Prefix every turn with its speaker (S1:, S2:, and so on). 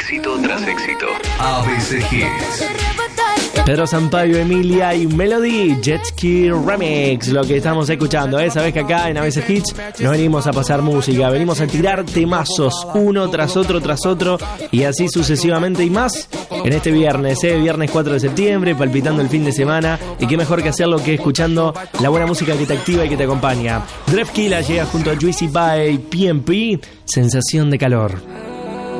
S1: Éxito tras éxito. ABC Hits.
S2: Pedro Sampaio, Emilia y Melody, Jet Ski Remix, lo que estamos escuchando. Sabes que acá en ABC Hits no venimos a pasar música, venimos a tirar temazos uno tras otro y así sucesivamente y más en este viernes, viernes 4 de septiembre, palpitando el fin de semana, y qué mejor que hacerlo que escuchando la buena música que te activa y que te acompaña. Drefkila llega junto a Juicy by PNP, Sensación de Calor.